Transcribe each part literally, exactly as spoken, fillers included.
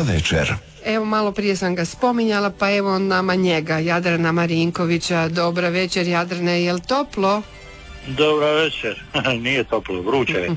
večer. Evo, malo prije sam ga spominjala, pa evo nama njega, Jadrana Marinkovića. Dobra večer, Jadrane, je li toplo? Dobra večer, nije toplo, vruće je.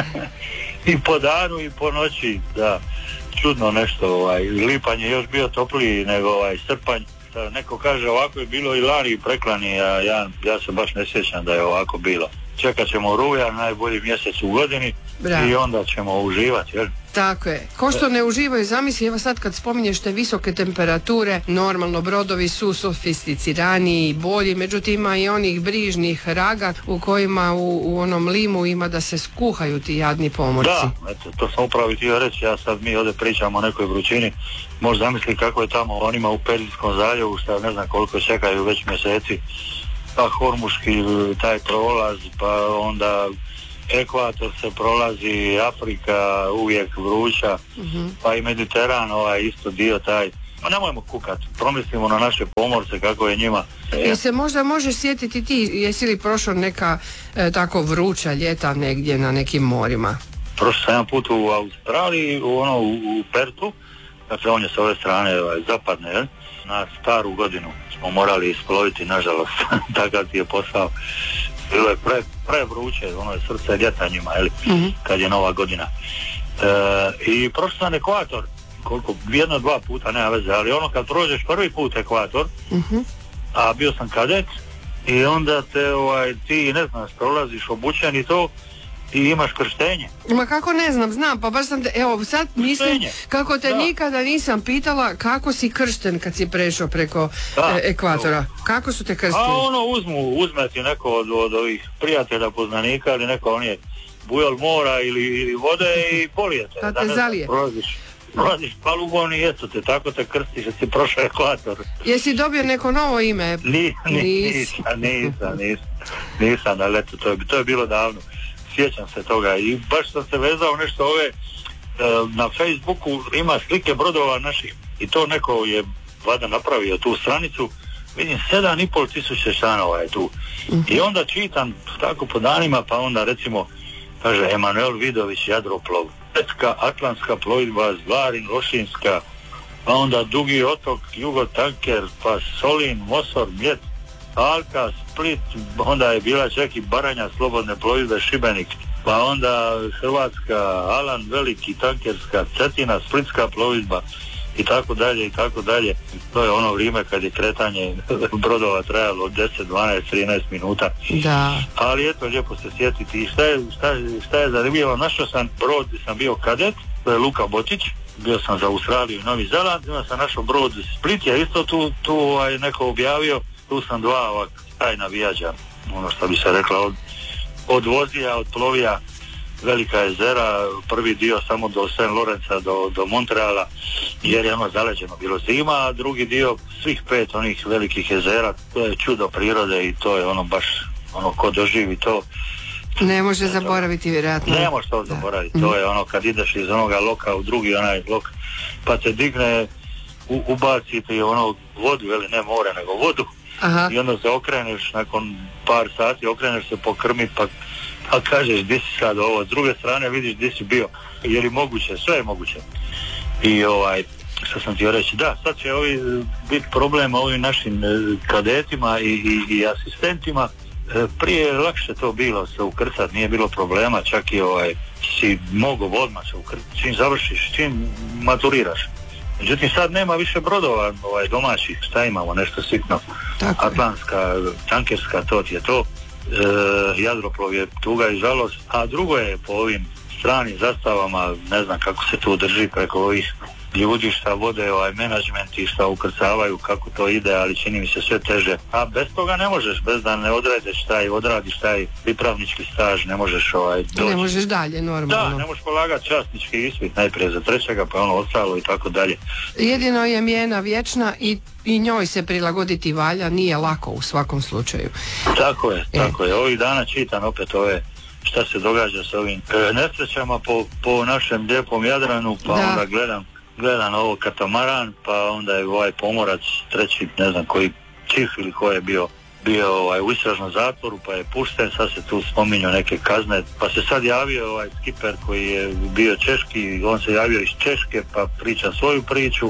I po danu i po noći, da, čudno nešto, ovaj, lipanj je još bio topliji nego ovaj srpanj. Neko kaže ovako je bilo i lani i preklani, a ja, ja se baš ne sjećam da je ovako bilo. Čekat ćemo rujan, najbolji mjesec u godini. Bravo. I onda ćemo uživati, jel? Tako je. Ko što ne uživaju, zamisli, evo sad kad spominješ te visoke temperature, normalno brodovi su sofisticiraniji i bolji, međutim ima i onih brižnih raga u kojima u, u onom limu ima da se skuhaju ti jadni pomorci. Da, eto, to sam upravo htio reći, ja sad mi ovdje pričamo o nekoj vrućini, možda zamisli kako je tamo onima u Perzijskom zaljevu, šta ne znam koliko čekaju već mjeseci, pa Hormuški taj prolaz, pa onda ekvator se prolazi, Afrika uvijek vruća, uh-huh. pa i Mediteran, ovaj isto dio taj. Ma nemojmo kukat, promislimo na naše pomorce kako je njima. Jel se možda možeš sjetiti ti, jesi li prošao neka e, tako vruća ljeta negdje na nekim morima? Prošao sam jedan put u Australiji, u, ono, u, u Pertu, dakle on je s ove strane ovaj, zapadne, jel? Na staru godinu smo morali isploviti, nažalost, takav ti je posao. Bilo je pre, pre vruće, ono je srce ljeta njima, jel? Mm-hmm. Kad je nova godina. E, I prošao sam ekvator, koliko, jedno, dva puta, nema veze, ali ono kad prođeš prvi put ekvator, mm-hmm. a bio sam kadet, i onda te, ovaj, ti, ne znaš, prolaziš obučen i to, i imaš krštenje. Ma kako ne znam, znam, pa baš sam te, evo sad mislim krštenje. Kako te da. Nikada nisam pitala kako si kršten kad si prešao preko da, e, ekvatora. To. Kako su te krstili? A ono uzmu, uzme ti neko od, od ovih prijatelja, poznanika ili neko on je bujal mora ili, ili vode i polijete. Da te zalije. Prolaziš, prolaziš palubom i eto te, tako te krstiš da si prošao ekvator. Jesi dobio neko novo ime? Ni, ni, nisam, nisam, nisam, nisam, ali eto, to je, to je bilo davno. Sjećam se toga i baš sam se vezao nešto ove, na Facebooku ima slike brodova naših i to neko je vada napravio tu stranicu, vidim sedam i pol tisuće članova je tu. I onda čitam tako po danima, pa onda recimo kaže Emanuel Vidović Jadroplov, Petska Atlantska plovidba, Zvarin Lošinska, pa onda Dugi otok, Jugo tanker, pa Solin, Mosor, Mljet, Alka, Split, onda je bila čak i Baranja slobodne plovidbe Šibenik, pa onda Hrvatska, Alan Veliki, tankerska, Cetina, Splitska plovidba i tako dalje i tako dalje. To je ono vrijeme kad je kretanje brodova trajalo deset, dvanaest, trinaest minuta. Da. Ali eto, lijepo se sjetiti. I šta je, šta je, šta je zanimljivo, našao sam brod gdje sam bio kadet, to je Luka Botić, bio sam za Australiju i Novi Zeland, ima sam našao brod Split, je isto tu, tu ovaj, neko objavio, tu sam dva ovak tajna vijađa, ono što bi se rekla, od, od vozija, od plovija Velika jezera, prvi dio samo do Saint Lorenza, do, do Montreala, jer je ono zaleđeno bilo zima, a drugi dio svih pet onih velikih jezera, to je čudo prirode i to je ono baš, ono ko doživi to. Ne može zaboraviti vjerojatno. Ne može to zaboraviti, to je ono kad ideš iz onoga loka u drugi onaj lok, pa te digne, u, ubaciti ono vodu, ili ne more, nego vodu. Aha. I onda se okreneš, nakon par sati okreneš se pokrmit, pa, pa kažeš gdje si sad ovo, s druge strane vidiš gdje si bio, je li moguće, sve je moguće. I ovaj, što sam ti reći, da, sad će ovi biti problem ovim našim kadetima i, i, i asistentima. Prije je lakše to bilo se ukrcat, nije bilo problema, čak i ovaj, si mogo odmah se ukrcat, čim završiš, čim maturiraš. Međutim, sad nema više brodova ovaj, domaćih, šta imamo, nešto sitno. Tako Atlantska, tankerska, to ti je to. E, Jadroplov je tuga i žalost, a drugo je po ovim stranim zastavama, ne znam kako se tu drži preko ovih ljudi šta vode ovaj menadžment i šta ukrcavaju, kako to ide, ali čini mi se sve teže. A bez toga ne možeš, bez da ne odredeš taj, odradiš taj pripravnički staž, ne možeš ovaj doći. Ne možeš dalje, normalno. Da, ne možeš polagati časnički ispit najprije za trećega, pa ono ostalo i tako dalje. Jedino je mijena vječna i, i njoj se prilagoditi valja, nije lako u svakom slučaju. Tako je, e. tako je. Ovih dana čitam opet ove šta se događa sa ovim e, nesrećama po, po našem lijepom Jadranu, pa da. onda gledam gledam ovo katamaran, pa onda je ovaj pomorac treći, ne znam koji čif ili ko je bio bio ovaj, u istražnom zatvoru, pa je pušten, sad se tu spominju neke kazne, pa se sad javio ovaj skiper koji je bio češki, on se javio iz Češke, pa priča svoju priču,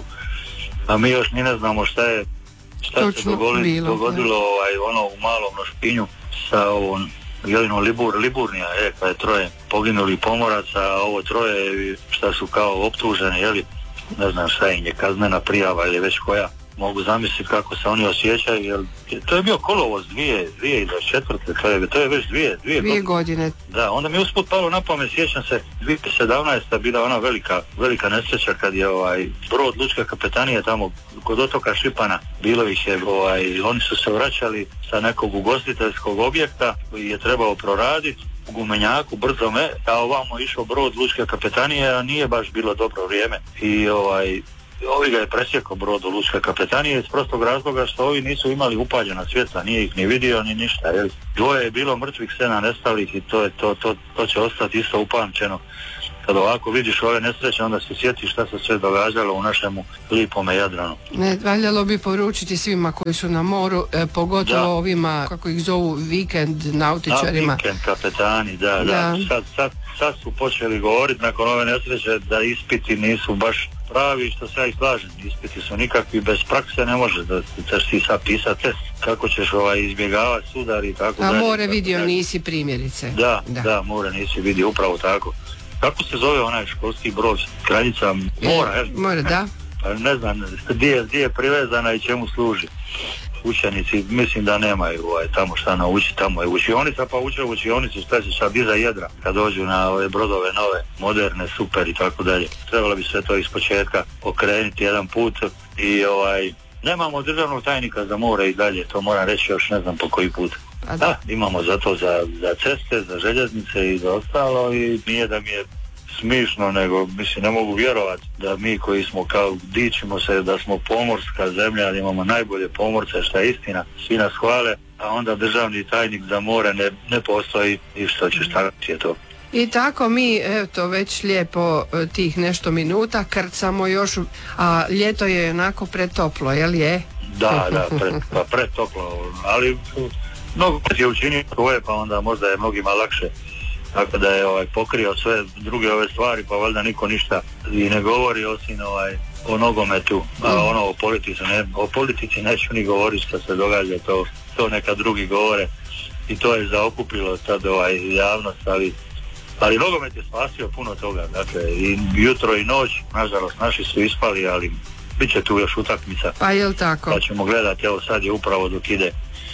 a mi još ni ne znamo šta je, šta Točno se dogodilo, bilo, dogodilo ovaj, ono u Malom Lošpinju sa ovom Jelinom Libur, Liburnija, je, kada je troje poginuli pomoraca, a ovo troje šta su kao optuženi, jeli, ne znam šta im je kaznena prijava ili već koja. Mogu zamisliti kako se oni osjećaju, jer to je bio kolovoz dvije, dvije i dvadeset četvrte, to je, to je već dvije, dvije, dvije godine. Da, onda mi je usput palo na pamet, sjećam se, dvije tisuće sedamnaeste bila ona velika, velika nesreća kad je ovaj brod Lučke kapetanije tamo kod otoka Šipana, bilo ih je, ovaj, oni su se vraćali sa nekog ugostiteljskog objekta koji je trebao proraditi u gumenjaku, brzo me, a ovamo išao brod Lučke kapetanije, a nije baš bilo dobro vrijeme i ovaj ovi ga je presjekao brod u Lučke kapetanije iz prostog razloga što ovi nisu imali upaljena svjetla, nije ih ni vidio ni ništa. Jel? Dvoje je bilo mrtvih, sedam nestalih i to, je, to, to, to će ostati isto upamćeno. Kad ovako vidiš ove nesreće, onda se sjetiš šta se sve događalo u našemu lipome Jadranu. Ne, valjalo bi poručiti svima koji su na moru, eh, pogotovo da. ovima, kako ih zovu, vikend nautičarima. Da, vikend kapetani, da, da. da. Sad, sad, sad su počeli govoriti nakon ove nesreće da ispiti nisu baš pravi, što se ja i slažem. Ispiti su nikakvi, bez prakse ne može da ćeš ti sad pisati test, kako ćeš ovaj, izbjegavati sudar i tako. A dalje, more vidio dalje. Nisi primjerice. Da, da, da, more nisi vidio, upravo tako. Kako se zove onaj školski brod? Kraljica mora, jel? Mora, da. Pa ne znam, gdje je, gdje je privezana i čemu služi. Učenici, mislim da nemaju ovaj, tamo šta naučiti, tamo je učionica, pa uče u učionici šta će sad iza jedra, kad dođu na ove brodove nove, moderne, super i tako dalje. Trebalo bi sve to iz početka okrenuti jedan put i ovaj, nemamo državnog tajnika za more i dalje, to moram reći još ne znam po koji put. Da. da, imamo zato za, za ceste, za željeznice i za ostalo i nije da mi je smišno, nego mislim ne mogu vjerovati da mi koji smo kao dičimo se da smo pomorska zemlja, da imamo najbolje pomorce, što je istina, svi nas hvale, a onda državni tajnik za more ne, ne postoji i što ćeš tako je to. I tako mi, eto, već lijepo tih nešto minuta krcamo još, a ljeto je onako pretoplo, jel je? Da, da, pre, pa pretoplo, ali mnogo je učinio svoje, pa onda možda je mnogima lakše. Tako da je ovaj, pokrio sve druge ove stvari, pa valjda niko ništa i ne govori osim ovaj, o nogometu, a ono o politici, ne, o politici neću ni govoriti što se događa, to, to neka drugi govore i to je zaokupilo sad ovaj, javnost, ali, ali nogomet je spasio puno toga, dakle i jutro i noć, nažalost naši su ispali, ali bit će tu još utakmica. Pa jel tako? Pa ćemo gledati, evo sad je upravo dok ide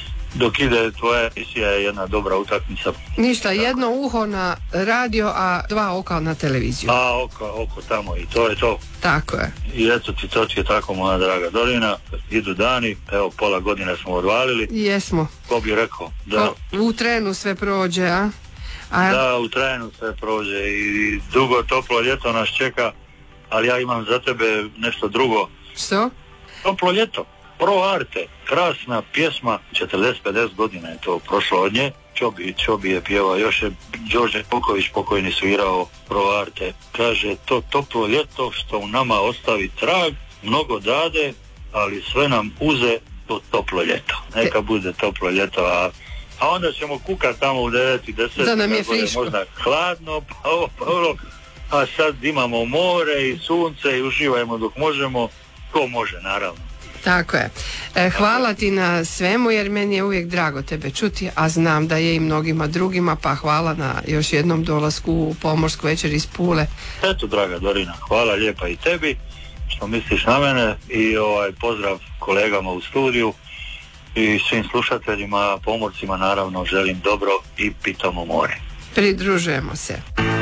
Dok ide tvoja emisija je jedna dobra utakmica. Ništa, tako. Jedno uho na radio, a dva oka na televiziju. A oko, oko tamo i to je to. Tako je. I eto ti to ti je tako, moja draga Dorina, idu dani, evo pola godine smo odvalili. Jesmo. Ko bi rekao? Da. Ko, u trenu sve prođe, a? a? Da, u trenu sve prođe i dugo toplo ljeto nas čeka, ali ja imam za tebe nešto drugo. Što? Toplo ljeto. Pro Arte, krasna pjesma, četrdeset pedeset godina je to prošlo od nje, Čobi, Čobi je pjevao, još je Đorđe Poković pokojni svirao Pro Arte, kaže to toplo ljeto što u nama ostavi trag, mnogo dade, ali sve nam uze to toplo ljeto, neka bude toplo ljeto, a, a onda ćemo kukat tamo u devet i deset, da nam je friško, možda hladno, pa ovo, pa ovo, a sad imamo more i sunce i uživajmo dok možemo, ko može naravno. Tako je. E, hvala ti na svemu jer meni je uvijek drago tebe čuti, a znam da je i mnogima drugima, pa hvala na još jednom dolasku u Pomorsku večer iz Pule. Eto, draga Dorina, hvala lijepa i tebi što misliš na mene i ovaj pozdrav kolegama u studiju i svim slušateljima, pomorcima naravno želim dobro i pitamo more. Pridružujemo se.